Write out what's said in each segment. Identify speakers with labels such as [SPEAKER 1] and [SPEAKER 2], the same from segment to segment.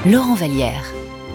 [SPEAKER 1] Laurent Vallière.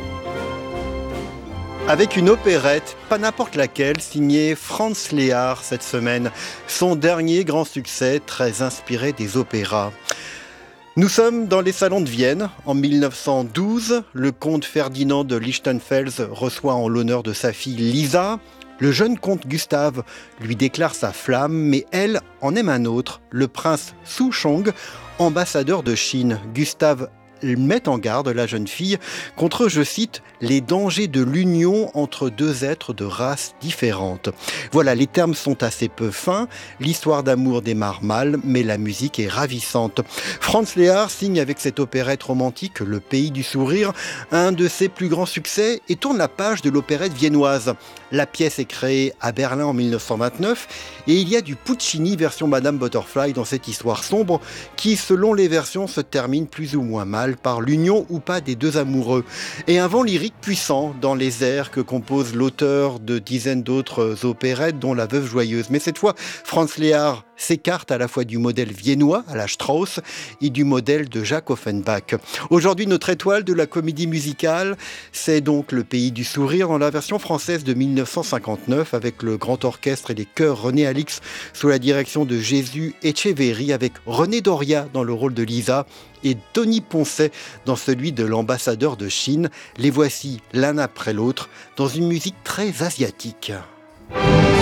[SPEAKER 2] Avec une opérette, pas n'importe laquelle, signée Franz Lehár cette semaine. Son dernier grand succès, très inspiré des opéras. Nous sommes dans les salons de Vienne. En 1912, le comte Ferdinand de Lichtenfels reçoit en l'honneur de sa fille Lisa. Le jeune comte Gustave lui déclare sa flamme, mais elle en aime un autre, le prince Souchong, ambassadeur de Chine. Gustave met en garde la jeune fille contre, je cite, les dangers de l'union entre deux êtres de races différentes. Voilà, les termes sont assez peu fins, l'histoire d'amour démarre mal, mais la musique est ravissante. Franz Lehár signe avec cette opérette romantique Le Pays du Sourire, un de ses plus grands succès, et tourne la page de l'opérette viennoise. La pièce est créée à Berlin en 1929 et il y a du Puccini version Madame Butterfly dans cette histoire sombre qui, selon les versions, se termine plus ou moins mal par l'union ou pas des deux amoureux. Et un vent lyrique puissant dans les airs que compose l'auteur de dizaines d'autres opérettes, dont La Veuve Joyeuse. Mais cette fois, Franz Lehár s'écarte à la fois du modèle viennois à la Strauss et du modèle de Jacques Offenbach. Aujourd'hui, notre étoile de la comédie musicale, c'est donc Le Pays du Sourire dans la version française de 1959 avec le grand orchestre et les chœurs René Alix sous la direction de Jésus Echeverry avec René Doria dans le rôle de Lisa et Tony Poncet dans celui de l'ambassadeur de Chine. Les voici l'un après l'autre dans une musique très asiatique.